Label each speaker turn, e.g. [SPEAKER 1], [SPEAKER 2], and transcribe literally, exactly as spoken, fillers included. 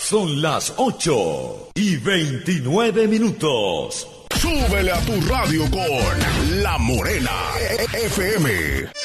[SPEAKER 1] Son las ocho y veintinueve minutos.
[SPEAKER 2] Súbele a tu radio con La Morena F M.